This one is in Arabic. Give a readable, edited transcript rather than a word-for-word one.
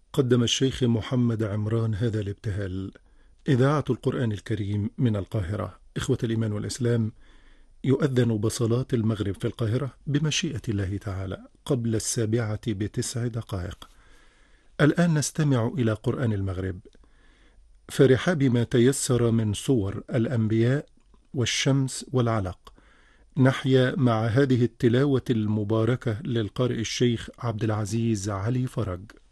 قدم الشيخ محمد عمران هذا الابتهال. إذاعة القرآن الكريم من القاهرة. إخوة الإيمان والإسلام، يؤذن بصلاة المغرب في القاهرة بمشيئة الله تعالى قبل 7:09. الآن نستمع إلى قرآن المغرب. فرحا بما تيسر من صور الأنبياء والشمس والعلق، نحيا مع هذه التلاوة المباركة للقارئ الشيخ عبد العزيز علي فرج.